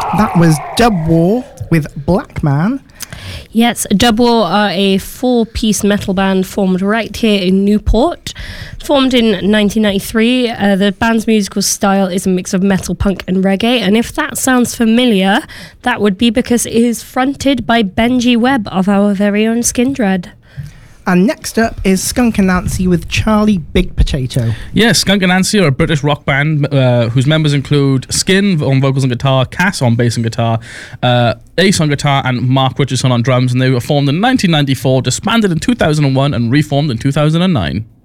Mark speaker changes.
Speaker 1: That was Dub War with Black Man.
Speaker 2: Yes, Dub War are a 4-piece metal band formed right here in Newport. Formed in 1993, the band's musical style is a mix of metal, punk and reggae, and if that sounds familiar, that would be because it is fronted by Benji Webb of our very own Skindred.
Speaker 1: And next up is Skunk Anansie with Charlie Big Potato.
Speaker 3: Yes, Skunk Anansie are a British rock band whose members include Skin on vocals and guitar, Cass on bass and guitar, Ace on guitar, and Mark Richardson on drums. And they were formed in 1994, disbanded in 2001, and reformed in 2009.